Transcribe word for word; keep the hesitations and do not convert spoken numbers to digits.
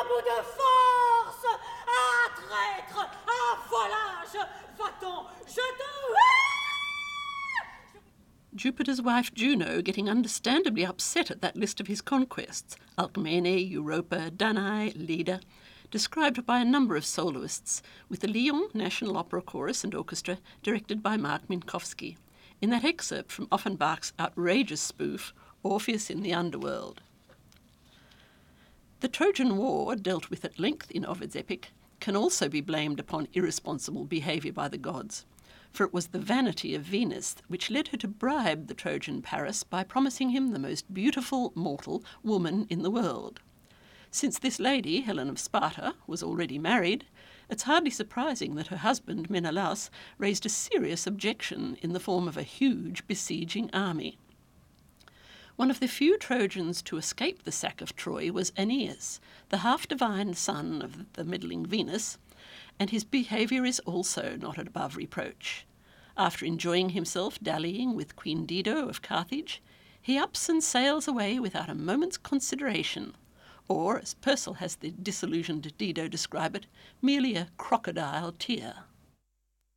bout de force. Ah, traître, ah, volage, va-t'en, je te... Jupiter's wife Juno getting understandably upset at that list of his conquests, Alcmene, Europa, Danae, Leda, described by a number of soloists, with the Lyon National Opera Chorus and Orchestra directed by Mark Minkowski, in that excerpt from Offenbach's outrageous spoof, Orpheus in the Underworld. The Trojan War, dealt with at length in Ovid's epic, can also be blamed upon irresponsible behaviour by the gods, for it was the vanity of Venus which led her to bribe the Trojan Paris by promising him the most beautiful mortal woman in the world. Since this lady, Helen of Sparta, was already married, it's hardly surprising that her husband, Menelaus, raised a serious objection in the form of a huge besieging army. One of the few Trojans to escape the sack of Troy was Aeneas, the half-divine son of the middling Venus, and his behaviour is also not above reproach. After enjoying himself dallying with Queen Dido of Carthage, he ups and sails away without a moment's consideration, or, as Purcell has the disillusioned Dido describe it, merely a crocodile tear.